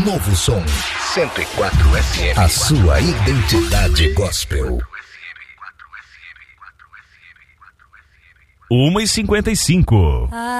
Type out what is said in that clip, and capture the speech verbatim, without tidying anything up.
novo som. cento e quatro F M. A sua identidade gospel. uma e cinquenta e cinco.